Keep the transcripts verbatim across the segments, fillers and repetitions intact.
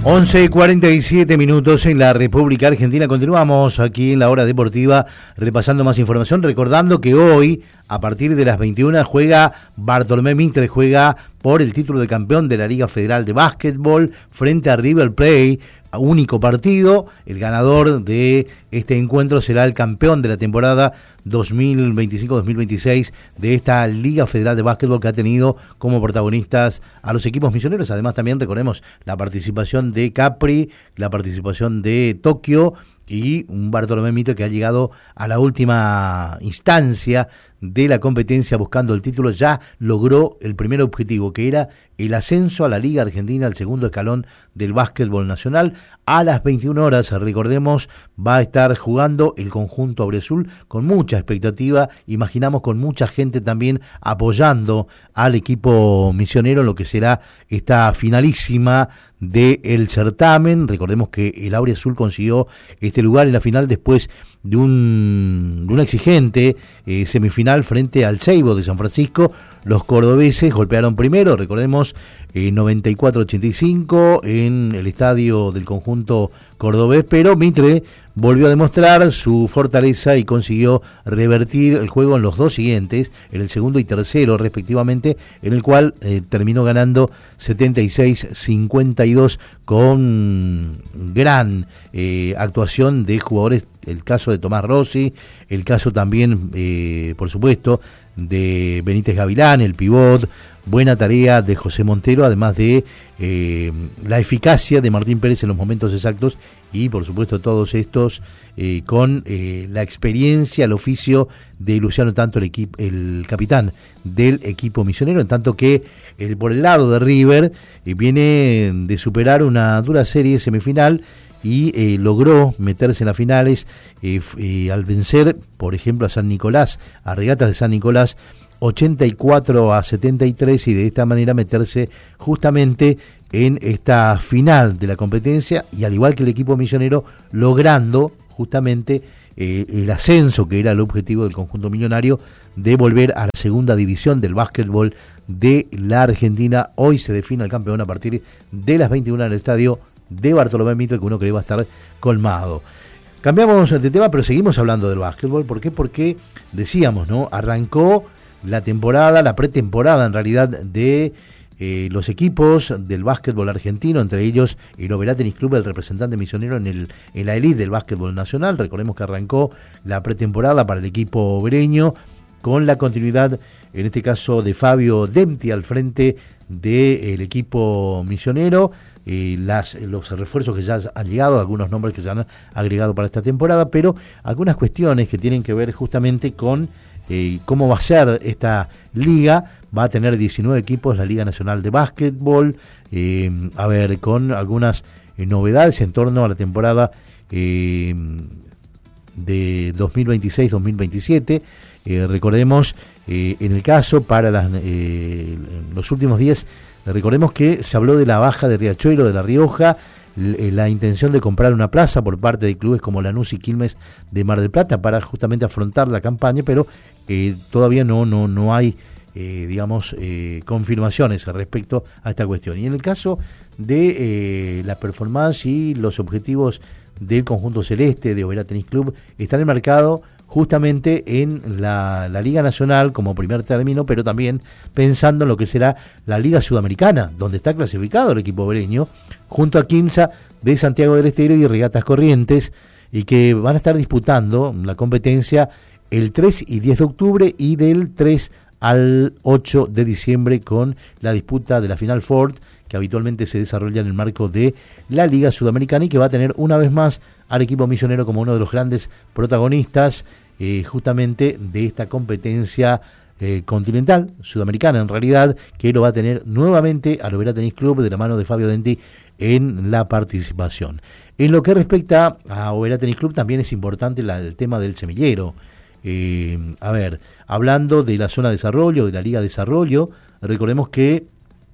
once cuarenta y siete minutos en la República Argentina. Continuamos aquí en la hora deportiva repasando más información, recordando que hoy a partir de las veintiuna juega Bartolomé Mitre, juega por el título de campeón de la Liga Federal de Básquetbol frente a River Plate. Único partido, el ganador de este encuentro será el campeón de la temporada dos mil veinticinco dos mil veintiséis de esta Liga Federal de Básquetbol, que ha tenido como protagonistas a los equipos misioneros. Además también recordemos la participación de Capri, la participación de Tokio y un Bartolomé Mitre que ha llegado a la última instancia de la competencia buscando el título. Ya logró el primer objetivo, que era el ascenso a la Liga Argentina, al segundo escalón del básquetbol nacional. A las veintiuna horas, recordemos, va a estar jugando el conjunto auriazul con mucha expectativa, imaginamos con mucha gente también apoyando al equipo misionero en lo que será esta finalísima del certamen. Recordemos que el auriazul consiguió este lugar en la final después de, un, de una exigente eh, semifinal frente al Seibo de San Francisco. Los cordobeses golpearon primero, recordemos, eh, noventa y cuatro a ochenta y cinco en el estadio del conjunto cordobés, pero Mitre volvió a demostrar su fortaleza y consiguió revertir el juego en los dos siguientes, en el segundo y tercero respectivamente, en el cual eh, terminó ganando setenta y seis a cincuenta y dos con gran eh, actuación de jugadores, el caso de Tomás Rossi, el caso también, eh, por supuesto, de Benítez Gavilán, el pivot, buena tarea de José Montero, además de eh, la eficacia de Martín Pérez en los momentos exactos y por supuesto todos estos eh, con eh, la experiencia, el oficio de Luciano Tanto, el, equipo, el capitán del equipo misionero, en tanto que eh, por el lado de River eh, viene de superar una dura serie semifinal y eh, logró meterse en las finales eh, eh, al vencer, por ejemplo, a San Nicolás, a Regatas de San Nicolás, ochenta y cuatro a setenta y tres, y de esta manera meterse justamente en esta final de la competencia, y al igual que el equipo misionero, logrando justamente eh, el ascenso, que era el objetivo del conjunto millonario, de volver a la segunda división del básquetbol de la Argentina. Hoy se define el campeón a partir de las veintiuna en el estadio de Bartolomé Mitre, que uno cree va a estar colmado. Cambiamos de tema, pero seguimos hablando del básquetbol. ¿Por qué? Porque decíamos, ¿no? Arrancó la temporada, la pretemporada en realidad de eh, los equipos del básquetbol argentino, entre ellos el Oberá Tenis Club, el representante misionero en, el, en la elite del básquetbol nacional. Recordemos que arrancó la pretemporada para el equipo obereño con la continuidad, en este caso, de Fabio Dempti al frente del equipo misionero. Eh, las, los refuerzos que ya han llegado, algunos nombres que se han agregado para esta temporada, pero algunas cuestiones que tienen que ver justamente con eh, cómo va a ser esta liga. Va a tener diecinueve equipos la Liga Nacional de Básquetbol, eh, a ver, con algunas eh, novedades en torno a la temporada eh, de dos mil veintiséis dos mil veintisiete. Eh, recordemos, eh, en el caso para las, eh, los últimos días, recordemos que se habló de la baja de Riachuelo, de La Rioja, la intención de comprar una plaza por parte de clubes como Lanús y Quilmes de Mar del Plata para justamente afrontar la campaña, pero eh, todavía no, no, no hay, eh, digamos, eh, confirmaciones respecto a esta cuestión. Y en el caso de eh, la performance y los objetivos del conjunto celeste de Oberá Tenis Club, están enmarcados justamente en la, la Liga Nacional como primer término, pero también pensando en lo que será la Liga Sudamericana, donde está clasificado el equipo obereño, junto a Quimsa de Santiago del Estero y Regatas Corrientes, y que van a estar disputando la competencia el tres y diez de octubre y del tres al ocho de diciembre, con la disputa de la Final Four, que habitualmente se desarrolla en el marco de la Liga Sudamericana, y que va a tener una vez más al equipo misionero como uno de los grandes protagonistas eh, justamente de esta competencia eh, continental, sudamericana en realidad, que lo va a tener nuevamente al Oberá Tenis Club de la mano de Fabio Dempti en la participación. En lo que respecta a Oberá Tenis Club, también es importante la, el tema del semillero. Eh, a ver, hablando de la zona de desarrollo, de la Liga de Desarrollo, recordemos que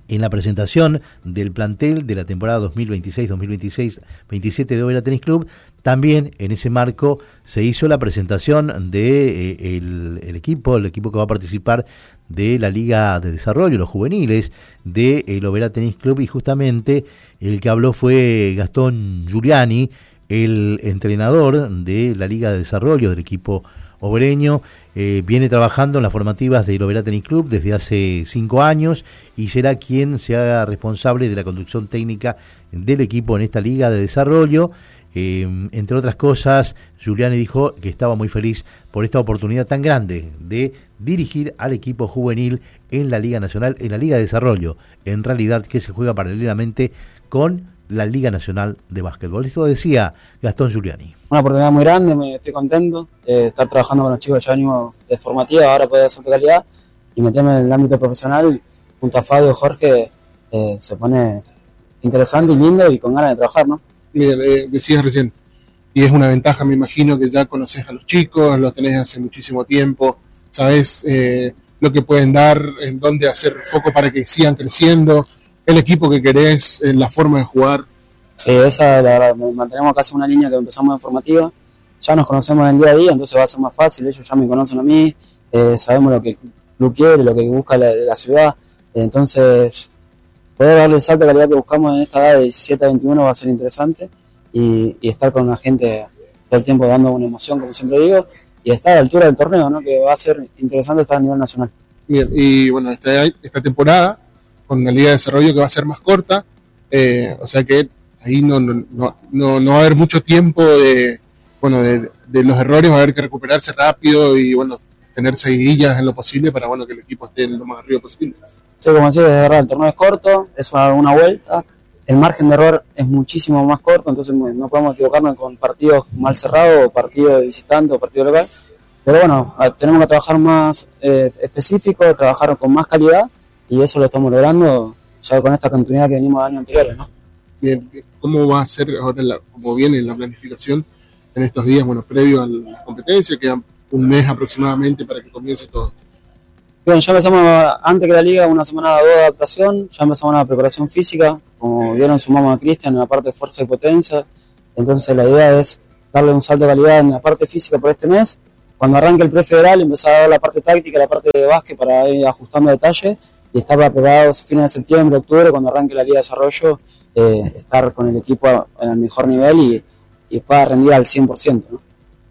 en la presentación del plantel de la temporada dos mil veintiséis dos mil veintisiete de Oberá Tenis Club. También en ese marco se hizo la presentación de eh, el, el equipo, el equipo que va a participar de la Liga de Desarrollo, los juveniles de el Oberá Tenis Club, y justamente el que habló fue Gastón Giuliani, el entrenador de la Liga de Desarrollo del equipo obreño. Eh, viene trabajando en las formativas del Oberá Tenis Club desde hace cinco años y será quien se haga responsable de la conducción técnica del equipo en esta Liga de Desarrollo. Eh, entre otras cosas, Giuliani dijo que estaba muy feliz por esta oportunidad tan grande de dirigir al equipo juvenil en la Liga Nacional, en la Liga de Desarrollo, en realidad que se juega paralelamente con la Liga Nacional de Básquetbol. Esto decía Gastón Giuliani. Una oportunidad muy grande, me estoy contento de estar trabajando con los chicos, ya venimos de formativa, ahora puede ser de calidad, y meterme en el ámbito profesional junto a Fabio y Jorge eh, se pone interesante y lindo y con ganas de trabajar, ¿no? Mira, eh, decías recién, y es una ventaja, me imagino, que ya conoces a los chicos, los tenés hace muchísimo tiempo, sabés eh, lo que pueden dar, en dónde hacer foco para que sigan creciendo, el equipo que querés, eh, la forma de jugar. Sí, esa, la verdad, mantenemos casi una línea que empezamos en formativa, ya nos conocemos en el día a día, entonces va a ser más fácil, ellos ya me conocen a mí, eh, sabemos lo que el club quiere, lo que busca la, la ciudad, eh, entonces poder darle el salto de calidad que buscamos en esta edad de diecisiete a veintiuno va a ser interesante, y, y estar con la gente todo el tiempo dando una emoción, como siempre digo, y estar a la altura del torneo, ¿no? Que va a ser interesante estar a nivel nacional. Bien, y bueno, esta, esta temporada, con la Liga de Desarrollo que va a ser más corta, eh, o sea que ahí no, no, no, no va a haber mucho tiempo de, bueno, de, de los errores, va a haber que recuperarse rápido y bueno, tener seguidillas en lo posible para bueno que el equipo esté lo más arriba posible. Sí, como decía, es verdad, el torneo es corto, es una vuelta, el margen de error es muchísimo más corto, entonces no podemos equivocarnos con partidos mal cerrados, o partidos de visitante o partido local, pero bueno, tenemos que trabajar más eh, específico, trabajar con más calidad, y eso lo estamos logrando ya con esta continuidad que venimos de años anteriores, ¿no? Bien, ¿cómo va a ser ahora, la, cómo viene la planificación en estos días, bueno, previo a la competencia? Queda un mes aproximadamente para que comience todo. Bien, ya empezamos, antes que la liga, una semana o dos de adaptación, ya empezamos una preparación física, como vieron sumamos a Cristian en la parte de fuerza y potencia, entonces la idea es darle un salto de calidad en la parte física por este mes, cuando arranque el prefederal empezar a dar la parte táctica, la parte de básquet para ir ajustando detalles, y estar preparados fines de septiembre, octubre, cuando arranque la Liga de Desarrollo, eh, estar con el equipo en el mejor nivel y, y pueda rendir al cien por ciento, ¿no?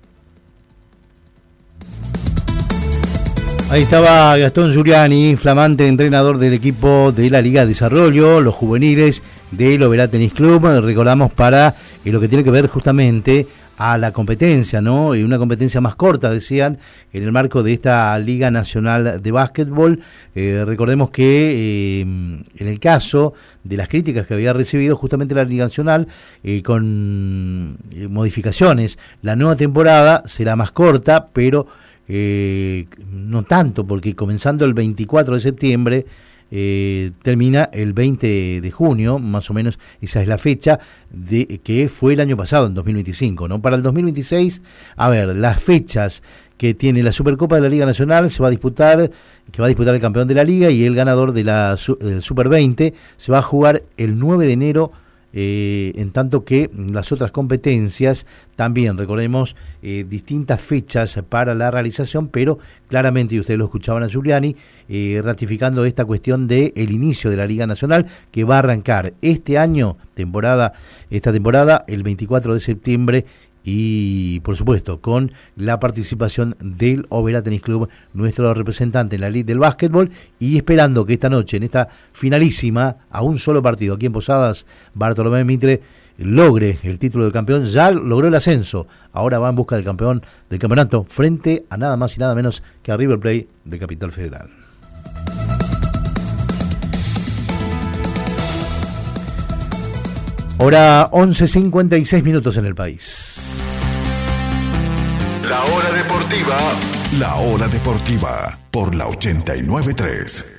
Ahí estaba Gastón Giuliani, flamante entrenador del equipo de la Liga de Desarrollo, los juveniles del Oberá Tenis Club. Recordamos para eh, lo que tiene que ver justamente a la competencia, ¿no? Y una competencia más corta, decían, en el marco de esta Liga Nacional de Básquetbol. Eh, recordemos que eh, en el caso de las críticas que había recibido justamente la Liga Nacional, eh, con eh, modificaciones, la nueva temporada será más corta, pero eh, no tanto, porque comenzando el veinticuatro de septiembre, Eh, termina el veinte de junio, más o menos esa es la fecha de que fue el año pasado, en dos mil veinticinco, ¿no? Para el dos mil veintiséis, a ver, las fechas que tiene la Supercopa de la Liga Nacional se va a disputar, que va a disputar el campeón de la Liga, y el ganador de la del Super veinte se va a jugar el nueve de enero, eh, en tanto que las otras competencias también, recordemos, eh, distintas fechas para la realización, pero claramente, y ustedes lo escuchaban a Giuliani, eh, ratificando esta cuestión de el inicio de la Liga Nacional, que va a arrancar este año, temporada, esta temporada, el veinticuatro de septiembre, y por supuesto con la participación del Oberá Tenis Club, nuestro representante en la elite del básquetbol, y esperando que esta noche, en esta finalísima, a un solo partido aquí en Posadas, Bartolomé Mitre logre el título de campeón. Ya logró el ascenso, ahora va en busca del campeón del campeonato frente a nada más y nada menos que a River Plate de Capital Federal. Hora once cincuenta y seis minutos en el país. La hora deportiva. La hora deportiva por la ochenta y nueve punto tres.